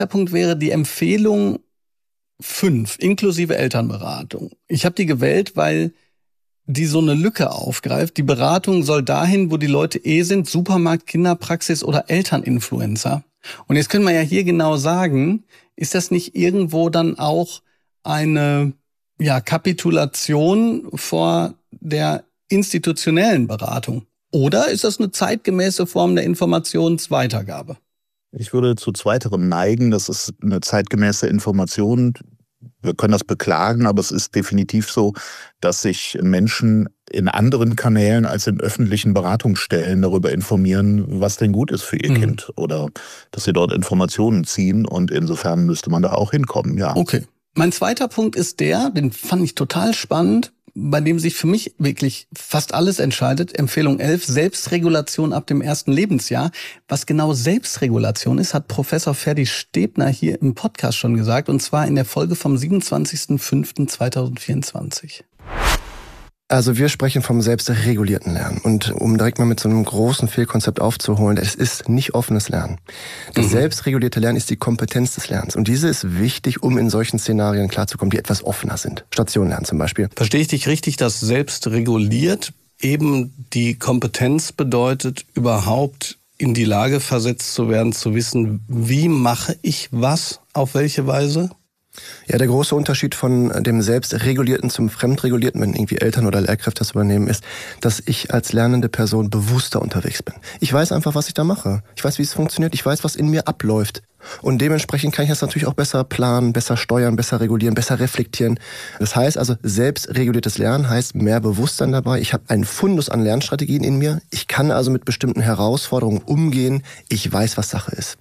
Der Punkt wäre die Empfehlung 5, inklusive Elternberatung. Ich habe die gewählt, weil die so eine Lücke aufgreift. Die Beratung soll dahin, wo die Leute sind, Supermarkt, Kinderpraxis oder Elterninfluencer. Und jetzt können wir ja hier genau sagen, ist das nicht irgendwo dann auch eine Kapitulation vor der institutionellen Beratung? Oder ist das eine zeitgemäße Form der Informationsweitergabe? Ich würde zu zweiterem neigen. Das ist eine zeitgemäße Information. Wir können das beklagen, aber es ist definitiv so, dass sich Menschen in anderen Kanälen als in öffentlichen Beratungsstellen darüber informieren, was denn gut ist für ihr Kind. Oder dass sie dort Informationen ziehen. Und insofern müsste man da auch hinkommen, ja. Okay. Mein zweiter Punkt ist den fand ich total spannend, bei dem sich für mich wirklich fast alles entscheidet. Empfehlung 11, Selbstregulation ab dem 1. Lebensjahr. Was genau Selbstregulation ist, hat Professor Ferdi Stebner hier im Podcast schon gesagt, und zwar in der Folge vom 27.05.2024. Also wir sprechen vom selbstregulierten Lernen. Und um direkt mal mit so einem großen Fehlkonzept aufzuholen, es ist nicht offenes Lernen. Das selbstregulierte Lernen ist die Kompetenz des Lernens. Und diese ist wichtig, um in solchen Szenarien klarzukommen, die etwas offener sind. Stationenlernen zum Beispiel. Verstehe ich dich richtig, dass selbstreguliert eben die Kompetenz bedeutet, überhaupt in die Lage versetzt zu werden, zu wissen, wie mache ich was, auf welche Weise? Ja, der große Unterschied von dem Selbstregulierten zum Fremdregulierten, wenn irgendwie Eltern oder Lehrkräfte das übernehmen, ist, dass ich als lernende Person bewusster unterwegs bin. Ich weiß einfach, was ich da mache. Ich weiß, wie es funktioniert. Ich weiß, was in mir abläuft. Und dementsprechend kann ich das natürlich auch besser planen, besser steuern, besser regulieren, besser reflektieren. Das heißt also, selbstreguliertes Lernen heißt mehr Bewusstsein dabei. Ich habe einen Fundus an Lernstrategien in mir. Ich kann also mit bestimmten Herausforderungen umgehen. Ich weiß, was Sache ist.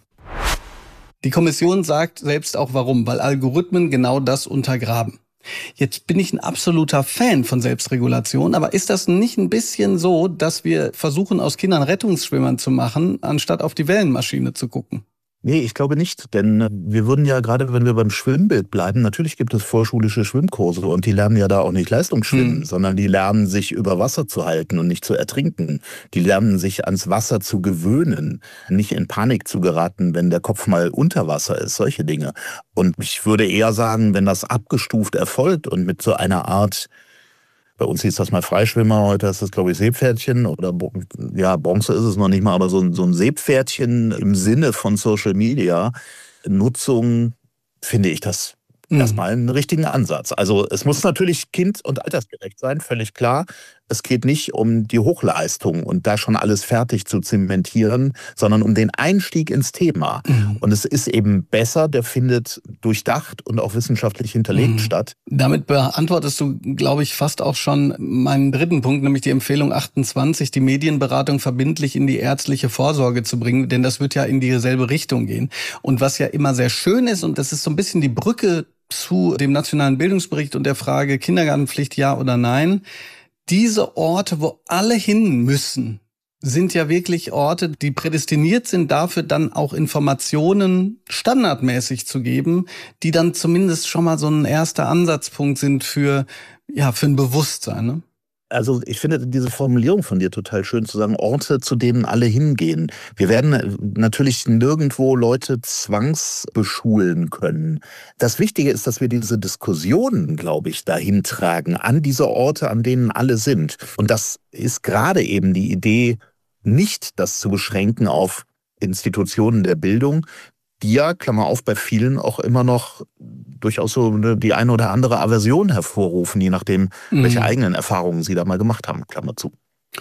Die Kommission sagt selbst auch warum, weil Algorithmen genau das untergraben. Jetzt bin ich ein absoluter Fan von Selbstregulation, aber ist das nicht ein bisschen so, dass wir versuchen, aus Kindern Rettungsschwimmern zu machen, anstatt auf die Wellenmaschine zu gucken? Nee, ich glaube nicht, denn wir würden ja gerade, wenn wir beim Schwimmbild bleiben, natürlich gibt es vorschulische Schwimmkurse und die lernen ja da auch nicht Leistungsschwimmen, sondern die lernen sich über Wasser zu halten und nicht zu ertrinken. Die lernen sich ans Wasser zu gewöhnen, nicht in Panik zu geraten, wenn der Kopf mal unter Wasser ist, solche Dinge. Und ich würde eher sagen, wenn das abgestuft erfolgt und mit so einer Art, bei uns hieß das mal Freischwimmer, heute ist das, glaube ich, Seepferdchen oder ja, Bronze ist es noch nicht mal, aber so ein Seepferdchen im Sinne von Social Media Nutzung, finde ich das erstmal einen richtigen Ansatz. Also es muss natürlich kind- und altersgerecht sein, völlig klar. Es geht nicht um die Hochleistung und da schon alles fertig zu zementieren, sondern um den Einstieg ins Thema. Und es ist eben besser, der findet durchdacht und auch wissenschaftlich hinterlegt statt. Damit beantwortest du, glaube ich, fast auch schon meinen dritten Punkt, nämlich die Empfehlung 28, die Medienberatung verbindlich in die ärztliche Vorsorge zu bringen, denn das wird ja in dieselbe Richtung gehen. Und was ja immer sehr schön ist, und das ist so ein bisschen die Brücke zu dem nationalen Bildungsbericht und der Frage Kindergartenpflicht ja oder nein, diese Orte, wo alle hin müssen, sind ja wirklich Orte, die prädestiniert sind dafür, dann auch Informationen standardmäßig zu geben, die dann zumindest schon mal so ein erster Ansatzpunkt sind für ein Bewusstsein, ne? Also ich finde diese Formulierung von dir total schön, zu sagen, Orte, zu denen alle hingehen. Wir werden natürlich nirgendwo Leute zwangsbeschulen können. Das Wichtige ist, dass wir diese Diskussionen, glaube ich, dahin tragen, an diese Orte, an denen alle sind. Und das ist gerade eben die Idee, nicht das zu beschränken auf Institutionen der Bildung, die ja, Klammer auf, bei vielen auch immer noch durchaus so die eine oder andere Aversion hervorrufen, je nachdem, welche eigenen Erfahrungen sie da mal gemacht haben, Klammer zu.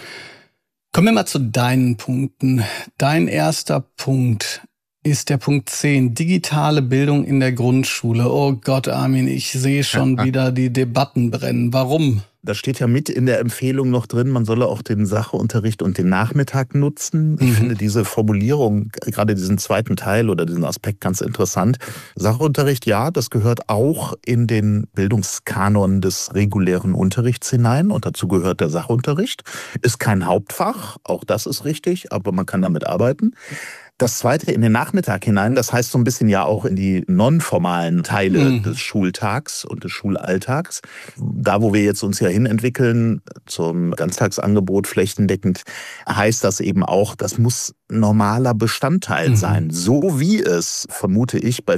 Kommen wir mal zu deinen Punkten. Dein erster Punkt ist der Punkt 10, digitale Bildung in der Grundschule. Oh Gott, Armin, ich sehe schon wieder die Debatten brennen. Warum? Das steht ja mit in der Empfehlung noch drin, man solle auch den Sachunterricht und den Nachmittag nutzen. Ich finde diese Formulierung, gerade diesen zweiten Teil oder diesen Aspekt ganz interessant. Sachunterricht, ja, das gehört auch in den Bildungskanon des regulären Unterrichts hinein und dazu gehört der Sachunterricht. Ist kein Hauptfach, auch das ist richtig, aber man kann damit arbeiten. Das zweite in den Nachmittag hinein, das heißt so ein bisschen ja auch in die nonformalen Teile des Schultags und des Schulalltags. Da, wo wir jetzt uns ja hinentwickeln zum Ganztagsangebot flächendeckend, heißt das eben auch, das muss normaler Bestandteil sein. So wie es, vermute ich, bei